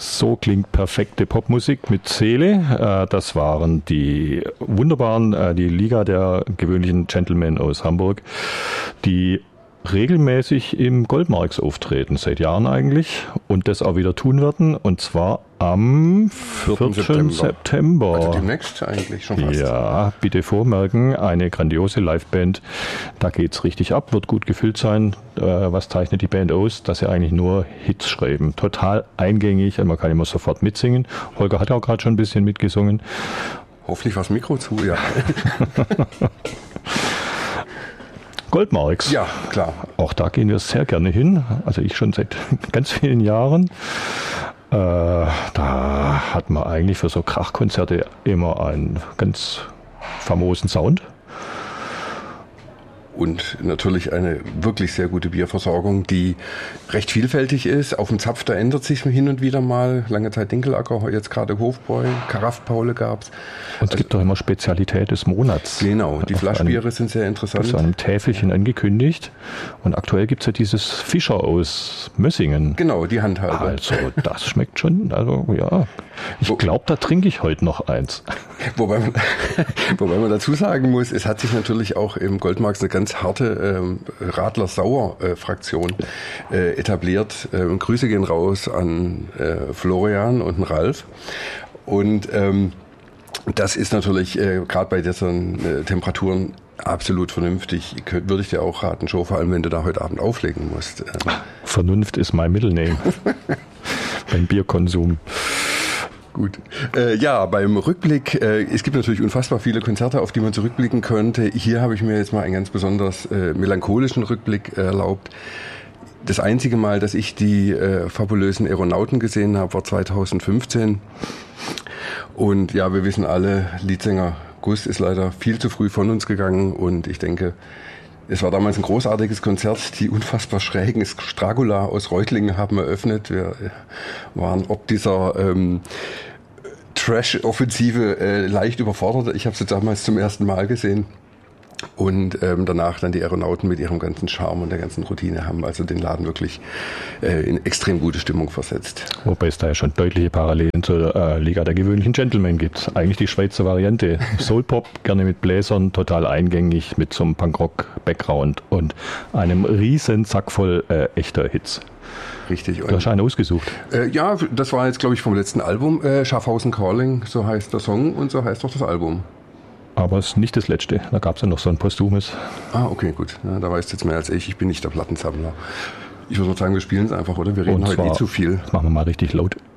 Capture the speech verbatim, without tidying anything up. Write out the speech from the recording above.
So klingt perfekte Popmusik mit Seele. Das waren die wunderbaren, die Liga der gewöhnlichen Gentlemen aus Hamburg, die regelmäßig im Goldmarks auftreten, seit Jahren eigentlich, und das auch wieder tun werden, und zwar am vierten September. September. Also demnächst eigentlich schon fast. Ja, bitte vormerken, eine grandiose Liveband, da geht's richtig ab, wird gut gefüllt sein. Äh, was zeichnet die Band aus? Dass sie eigentlich nur Hits schreiben. Total eingängig, man kann immer sofort mitsingen. Holger hat auch gerade schon ein bisschen mitgesungen. Hoffentlich war das Mikro zu, ja. Goldmarks. Ja, klar. Auch da gehen wir sehr gerne hin. Also ich schon seit ganz vielen Jahren. Äh, da hat man eigentlich für so Krachkonzerte immer einen ganz famosen Sound. Und natürlich eine wirklich sehr gute Bierversorgung, die recht vielfältig ist. Auf dem Zapf, da ändert sich hin und wieder mal. Lange Zeit Dinkelacker, jetzt gerade Hofbräu, Karaffpaule gab's. Und es also, gibt doch immer Spezialität des Monats. Genau, die Flaschbiere sind sehr interessant. Das ist ein Täfelchen angekündigt. Und aktuell gibt's ja dieses Fischer aus Mössingen. Genau, die Handhabe. Also das schmeckt schon, also ja. Ich glaube, da trinke ich heute noch eins. Wobei man, wobei man dazu sagen muss, es hat sich natürlich auch im Goldmarks eine ganz harte ähm, Radler-Sauer-Fraktion äh, etabliert. Ähm, Grüße gehen raus an äh, Florian und den Ralf. Und ähm, das ist natürlich äh, gerade bei diesen äh, Temperaturen absolut vernünftig. Könnt, würde ich dir auch raten, Joe, vor allem wenn du da heute Abend auflegen musst. Ähm. Vernunft ist mein Middle Name beim Bierkonsum. Gut. Äh, ja, beim Rückblick, äh, es gibt natürlich unfassbar viele Konzerte, auf die man zurückblicken könnte. Hier habe ich mir jetzt mal einen ganz besonders äh, melancholischen Rückblick erlaubt. Das einzige Mal, dass ich die äh, fabulösen Aeronauten gesehen habe, war zweitausendfünfzehn. Und ja, wir wissen alle, Leadsänger Gus ist leider viel zu früh von uns gegangen, und ich denke, es war damals ein großartiges Konzert. Die unfassbar schrägen Stragula aus Reutlingen haben eröffnet. Wir waren ob dieser ähm, Trash-Offensive äh, leicht überfordert. Ich habe sie damals zum ersten Mal gesehen. Und ähm, danach dann die Aeronauten mit ihrem ganzen Charme und der ganzen Routine haben also den Laden wirklich äh, in extrem gute Stimmung versetzt. Wobei es da ja schon deutliche Parallelen zur äh, Liga der gewöhnlichen Gentlemen gibt. Eigentlich die Schweizer Variante. Soulpop, gerne mit Bläsern, total eingängig, mit so einem Punkrock-Background und einem riesen Sack voll äh, echter Hits. Richtig. Du hast einen ausgesucht. Äh, ja, das war jetzt, glaube ich, vom letzten Album. Äh, Schaffhausen Calling, so heißt der Song und so heißt auch das Album. Aber es ist nicht das letzte. Da gab es ja noch so ein Posthumes. Ah, okay, gut. Ja, da weißt du jetzt mehr als ich. Ich bin nicht der Plattensammler. Ich würde sagen, wir spielen es einfach, oder? Wir reden und heute zwar, eh zu viel. Machen wir mal richtig laut.